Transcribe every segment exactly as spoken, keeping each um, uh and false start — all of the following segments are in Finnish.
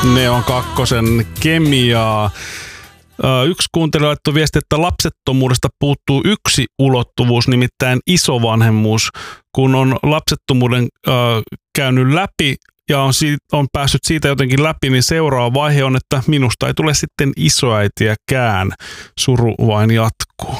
Neon kakkosen kemiaa. Yksi kuuntelija laittoi viesti, että lapsettomuudesta puuttuu yksi ulottuvuus, nimittäin isovanhemmuus. Kun on lapsettomuuden äh, käynyt läpi ja on, siitä, on päässyt siitä jotenkin läpi, niin seuraava vaihe on, että minusta ei tule sitten isoäitiäkään. Suru vain jatkuu.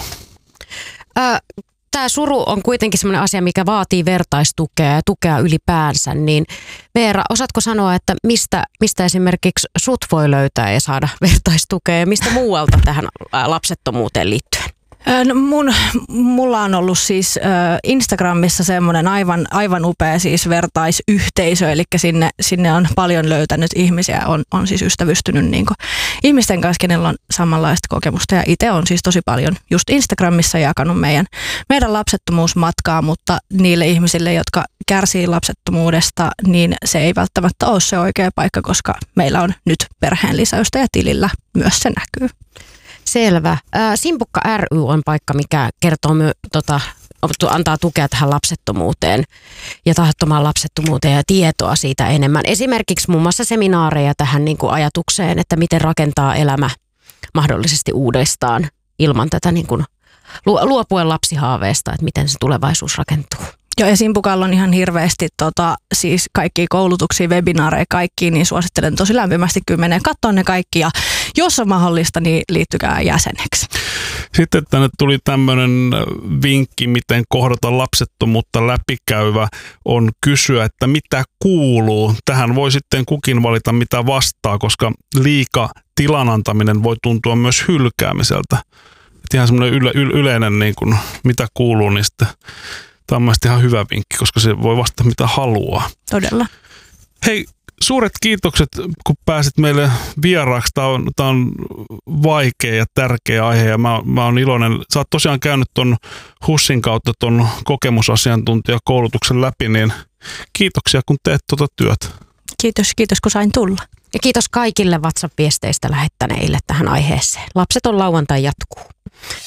Äh. Tämä suru on kuitenkin sellainen asia, mikä vaatii vertaistukea ja tukea ylipäänsä. Niin Veera, osaatko sanoa, että mistä, mistä esimerkiksi sut voi löytää ja saada vertaistukea ja mistä muualta tähän lapsettomuuteen liittyen? No mun, mulla on ollut siis äh, Instagramissa semmoinen aivan, aivan upea siis vertaisyhteisö, eli sinne, sinne on paljon löytänyt ihmisiä, on, on siis ystävystynyt niin kuin ihmisten kanssa, kenellä on samanlaista kokemusta. Ja itse on siis tosi paljon just Instagramissa jakanut meidän, meidän lapsettomuusmatkaa, mutta niille ihmisille, jotka kärsii lapsettomuudesta, niin se ei välttämättä ole se oikea paikka, koska meillä on nyt perheen lisäystä ja tilillä myös se näkyy. Selvä. Simpukka ry on paikka, mikä kertoo, my, tota, antaa tukea tähän lapsettomuuteen ja tahattomaan lapsettomuuteen ja tietoa siitä enemmän. Esimerkiksi muun muassa seminaareja tähän niin kuin ajatukseen, että miten rakentaa elämä mahdollisesti uudestaan ilman tätä niin kuin luopuen lapsihaaveesta, että miten se tulevaisuus rakentuu. Joo, ja Simpukalla on ihan hirveästi tota, siis kaikkia koulutuksia, webinaareja, kaikkia, niin suosittelen tosi lämpimästi kymmenen. Katsoa ne kaikki ja jos on mahdollista, niin liittykää jäseneksi. Sitten tänne tuli tämmöinen vinkki, miten kohdata lapsettomuutta läpikäyvä on kysyä, että mitä kuuluu. Tähän voi sitten kukin valita, mitä vastaa, koska liika tilan antaminen voi tuntua myös hylkäämiseltä. Et ihan semmoinen yle, yle, yleinen, niin kuin, mitä kuuluu, niin sitten tämä on mielestäni ihan hyvä vinkki, koska se voi vastata mitä haluaa. Todella. Hei, suuret kiitokset, kun pääsit meille vieraaksi. Tämä on, tämä on vaikea ja tärkeä aihe ja mä, mä oon iloinen. Sä oot tosiaan käynyt ton HUSin kautta ton kokemusasiantuntijakoulutuksen läpi, niin kiitoksia kun teet tuota työtä. Kiitos, kiitos kun sain tulla. Ja kiitos kaikille WhatsApp-viesteistä lähettäneille tähän aiheeseen. Lapset on lauantai jatkuu.